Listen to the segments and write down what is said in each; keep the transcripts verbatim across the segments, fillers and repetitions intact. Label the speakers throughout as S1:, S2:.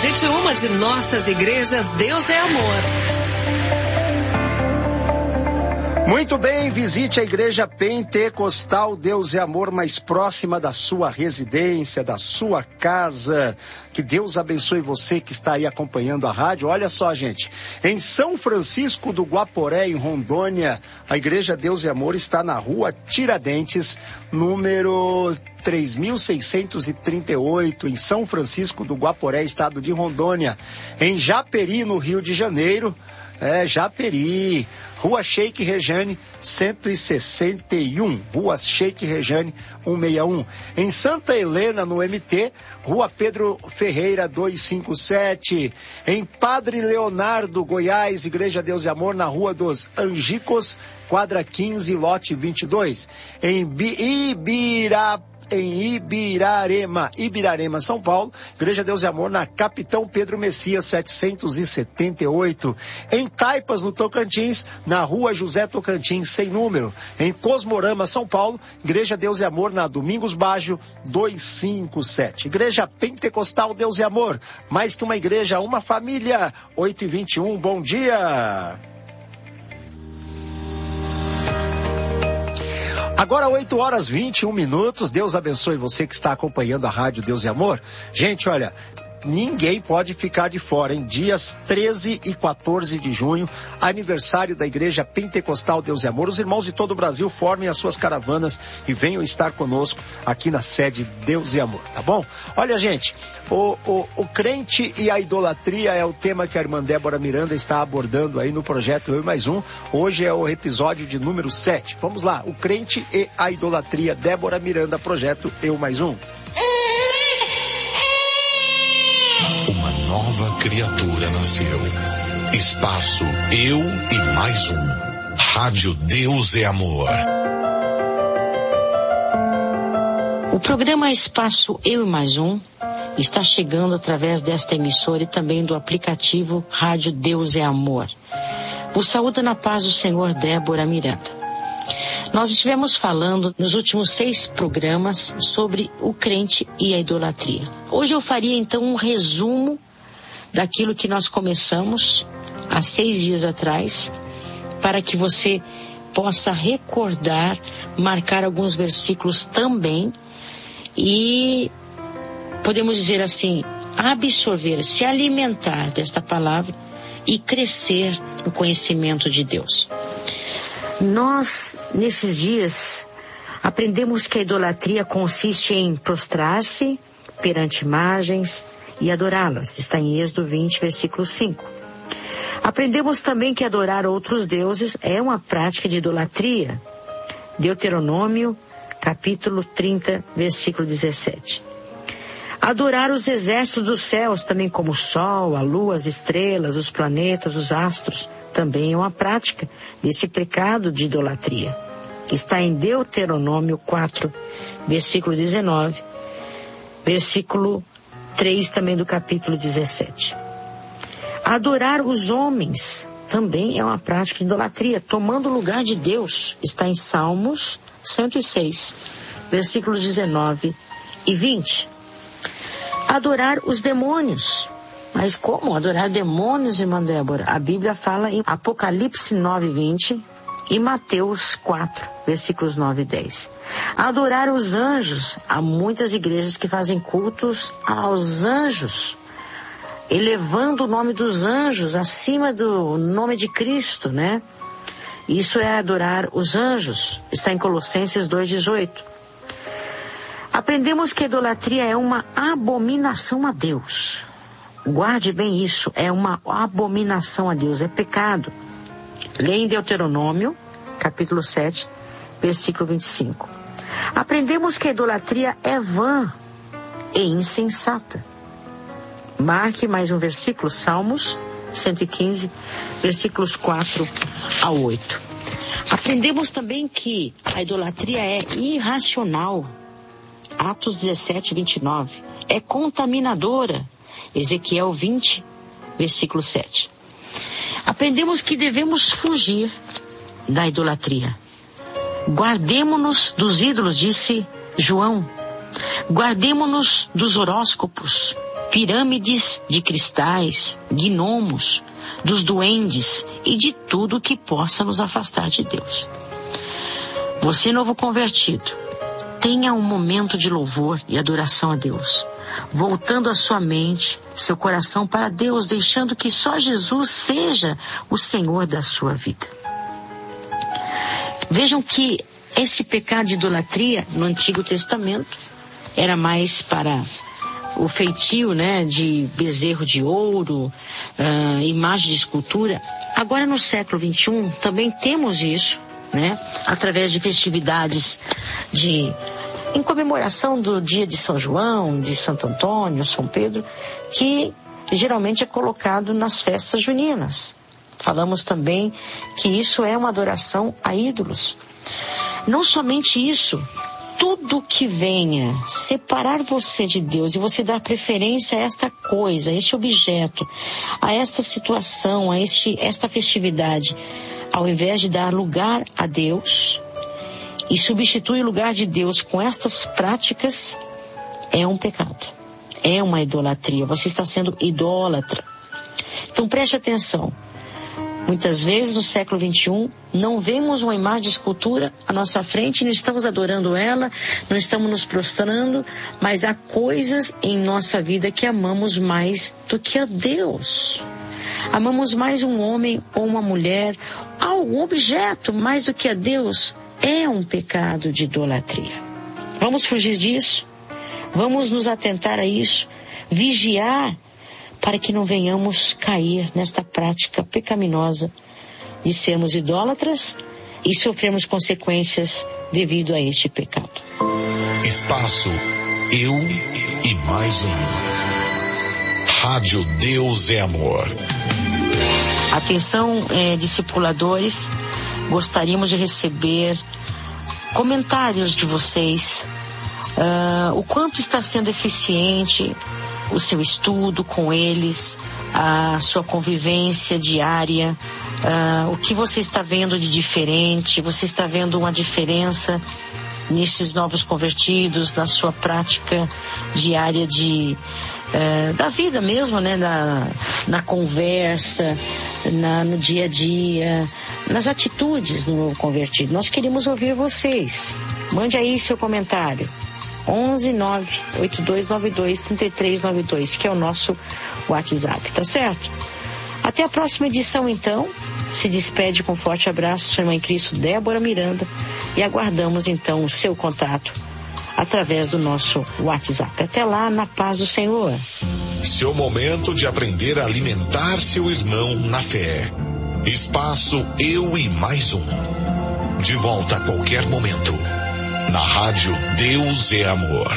S1: Visite uma de nossas igrejas Deus é Amor.
S2: Muito bem, visite a Igreja Pentecostal Deus é Amor, mais próxima da sua residência, da sua casa. Que Deus abençoe você que está aí acompanhando a rádio. Olha só, gente, em São Francisco do Guaporé, em Rondônia, a Igreja Deus é Amor está na rua Tiradentes, número três mil seiscentos e trinta e oito, em São Francisco do Guaporé, estado de Rondônia. Em Japeri, no Rio de Janeiro, é, Japeri, Rua Sheik Rejane, cento e sessenta e um, Rua Sheik Rejane, cento e sessenta e um. Em Santa Helena, no M T, Rua Pedro Ferreira, duzentos e cinquenta e sete. Em Padre Leonardo, Goiás, Igreja Deus e Amor, na Rua dos Angicos, quadra quinze, lote vinte e dois. Em Ibirapé, em Ibirarema, Ibirarema, São Paulo, Igreja Deus e Amor, na Capitão Pedro Messias, setecentos e setenta e oito. Em Taipas, no Tocantins, na Rua José Tocantins, sem número. Em Cosmorama, São Paulo, Igreja Deus e Amor, na Domingos Baggio, duzentos e cinquenta e sete. Igreja Pentecostal Deus e Amor, mais que uma igreja, uma família. oito e vinte e um, bom dia. Agora oito horas e vinte e um minutos, Deus abençoe você que está acompanhando a rádio Deus e Amor. Gente, olha, ninguém pode ficar de fora, em dias treze e quatorze de junho, aniversário da Igreja Pentecostal Deus e Amor. Os irmãos de todo o Brasil formem as suas caravanas e venham estar conosco aqui na sede Deus e Amor, tá bom? Olha, gente, o, o, o crente e a idolatria é o tema que a irmã Débora Miranda está abordando aí no projeto Eu e Mais Um. Hoje é o episódio de número sete. Vamos lá, o crente e a idolatria, Débora Miranda, projeto Eu Mais Um.
S3: Uma nova criatura nasceu. Espaço Eu e Mais Um. Rádio Deus é Amor.
S4: O programa Espaço Eu e Mais Um está chegando através desta emissora e também do aplicativo Rádio Deus é Amor. Vos saúda na paz do Senhor, Débora Miranda. Nós estivemos falando nos últimos seis programas sobre o crente e a idolatria. Hoje eu faria então um resumo daquilo que nós começamos há seis dias atrás, para que você possa recordar, marcar alguns versículos também e, podemos dizer assim, absorver, se alimentar desta palavra e crescer no conhecimento de Deus. Nós, nesses dias, aprendemos que a idolatria consiste em prostrar-se perante imagens e adorá-las. Está em Êxodo vinte, versículo cinco. Aprendemos também que adorar outros deuses é uma prática de idolatria. Deuteronômio, capítulo trinta, versículo dezessete. Adorar os exércitos dos céus, também como o sol, a lua, as estrelas, os planetas, os astros, também é uma prática desse pecado de idolatria. Está em Deuteronômio quatro, versículo dezenove, versículo três também do capítulo dezessete. Adorar os homens também é uma prática de idolatria, tomando o lugar de Deus. Está em Salmos cento e seis, versículos dezenove e vinte. Adorar os demônios. Mas como adorar demônios, irmã Débora? A Bíblia fala em Apocalipse nove, vinte e Mateus quatro, versículos nove e dez. Adorar os anjos. Há muitas igrejas que fazem cultos aos anjos, elevando o nome dos anjos acima do nome de Cristo, né? Isso é adorar os anjos. Está em Colossenses dois, dezoito. Aprendemos que a idolatria é uma abominação a Deus. Guarde bem isso, é uma abominação a Deus, é pecado. Leia em Deuteronômio, capítulo sete, versículo vinte e cinco. Aprendemos que a idolatria é vã e insensata. Marque mais um versículo, Salmos cento e quinze, versículos quatro a oito. Aprendemos também que a idolatria é irracional. Atos dezessete, vinte e nove. É contaminadora. Ezequiel vinte, versículo sete. Aprendemos que devemos fugir da idolatria. Guardemo-nos dos ídolos, disse João. Guardemo-nos dos horóscopos. pirâmides de cristais, gnomos, dos duendes e de tudo que possa nos afastar de Deus. Você, novo convertido, tenha um momento de louvor e adoração a Deus, voltando a sua mente, seu coração para Deus, deixando que só Jesus seja o Senhor da sua vida. Vejam que esse pecado de idolatria no Antigo Testamento era mais para o feitio, né, de bezerro de ouro, uh, imagem de escultura. Agora no século vinte e um também temos isso, né, através de festividades de, em comemoração do dia de São João, de Santo Antônio, São Pedro, que geralmente é colocado nas festas juninas. Falamos também que isso é uma adoração a ídolos. Não somente isso, tudo que venha separar você de Deus e você dar preferência a esta coisa, a este objeto, a esta situação, a este, esta festividade, ao invés de dar lugar a Deus e substituir o lugar de Deus com estas práticas, é um pecado, é uma idolatria. Você está sendo idólatra. Então preste atenção. Muitas vezes no século vinte e um não vemos uma imagem de escultura à nossa frente, não estamos adorando ela, não estamos nos prostrando, mas há coisas em nossa vida que amamos mais do que a Deus. Amamos mais um homem ou uma mulher, algum objeto mais do que a Deus. É um pecado de idolatria. Vamos fugir disso? Vamos nos atentar a isso, vigiar, para que não venhamos cair nesta prática pecaminosa de sermos idólatras e sofrermos consequências devido a este pecado.
S3: Espaço Eu e Mais Um. Rádio Deus é Amor.
S4: Atenção, eh, discipuladores, gostaríamos de receber comentários de vocês. Uh, o quanto está sendo eficiente o seu estudo com eles, a sua convivência diária, uh, o que você está vendo de diferente, você está vendo uma diferença nesses novos convertidos, na sua prática diária de, uh, da vida mesmo, né? Na, na conversa, na, no dia a dia, nas atitudes do novo convertido. Nós queremos ouvir vocês. Mande aí seu comentário. onze nove oito dois nove dois três três nove dois, que é o nosso WhatsApp, tá certo? Até a próxima edição, então. Se despede com um forte abraço, sua irmã em Cristo, Débora Miranda, e aguardamos, então, o seu contato através do nosso WhatsApp. Até lá, na paz do Senhor.
S3: Seu momento de aprender a alimentar seu irmão na fé. Espaço Eu e Mais Um. De volta a qualquer momento. Na rádio Deus é Amor.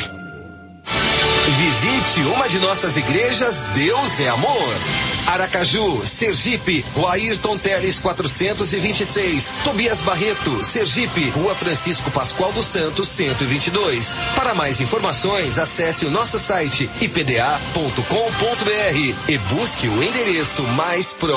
S5: Visite uma de nossas igrejas Deus é Amor. Aracaju, Sergipe, Rua Ayrton Teles quatrocentos e vinte e seis. Tobias Barreto, Sergipe, Rua Francisco Pascoal dos Santos cento e vinte e dois. Para mais informações, acesse o nosso site i p d a ponto com ponto b r e busque o endereço mais próximo.